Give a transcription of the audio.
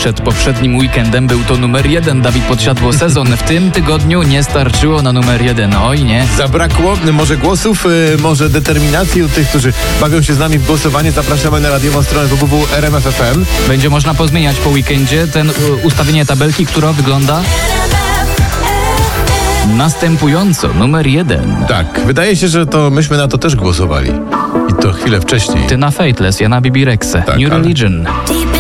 przed poprzednim weekendem był to numer 1 Dawid Podsiadło sezon. W tym tygodniu nie starczyło na numer 1. Oj nie. Zabrakło może głosów, może determinacji u tych, którzy bawią się z nami w głosowanie. Zapraszamy na radiową stronę www.rmf.fm. Będzie można pozmieniać po weekendzie ustawienie tabelki, która wygląda następująco. Numer 1. Tak, wydaje się, że to myśmy na to też głosowali. I to chwilę wcześniej. Ty na Fateless, ja na Bibi Rexę. Tak, New Religion.